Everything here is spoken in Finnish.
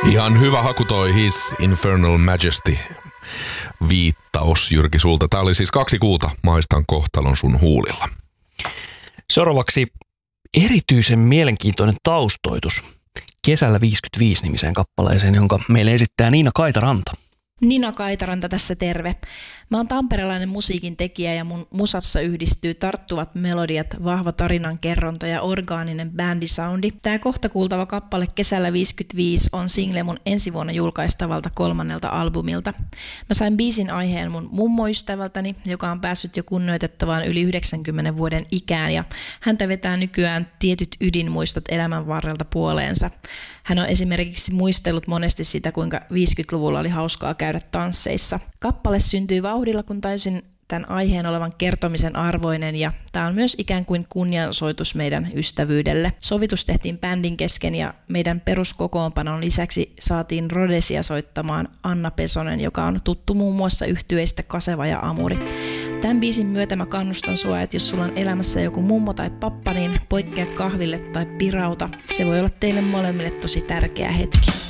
Ihan hyvä haku toi His Infernal Majesty viittaus, Jyrki, sulta. Tää oli siis 2 kuuta, maistan kohtalon sun huulilla. Seuraavaksi erityisen mielenkiintoinen taustoitus Kesällä 55 -nimiseen kappaleeseen, jonka meille esittää Niina Kaitaranta. Nina Kaitaranta tässä terve. Mä oon tamperelainen musiikin tekijä ja mun musassa yhdistyy tarttuvat melodiat, vahva tarinankerronta ja orgaaninen bändisoundi. Tää kohta kuultava kappale Kesällä 55 on single mun ensi vuonna julkaistavalta 3. albumilta. Mä sain biisin aiheen mun mummoystävältäni, joka on päässyt jo kunnioitettavaan yli 90 vuoden ikään ja häntä vetää nykyään tietyt ydinmuistot elämän varrelta puoleensa. Hän on esimerkiksi muistellut monesti sitä, kuinka 50-luvulla oli hauskaa käydä tansseissa. Kappale syntyi vauhdilla, kun täysin tämän aiheen olevan kertomisen arvoinen ja tämä on myös ikään kuin kunniansoitus meidän ystävyydelle. Sovitus tehtiin bändin kesken ja meidän peruskokoonpanon lisäksi saatiin Rhodesia soittamaan Anna Pesonen, joka on tuttu muun muassa yhtyeistä Kaseva ja Amuri. Tämän biisin myötä mä kannustan sua, että jos sulla on elämässä joku mummo tai pappa, niin poikkea kahville tai pirauta. Se voi olla teille molemmille tosi tärkeä hetki.